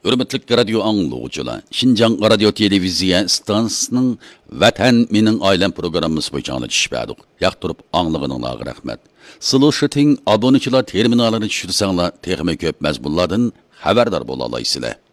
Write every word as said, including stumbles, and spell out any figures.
Hürmetlik radio anlıqçılar, Şinjan Radio Televiziya stansiyasının Vatan Mening Ailem programımız boyunca düşürdük. Yaqtırıp anlığınızga rahmet. Slушатин abonechilar terminalini tushirsanlar, texmi ko'p mazmunlardan xabardor bo'la olasizlar.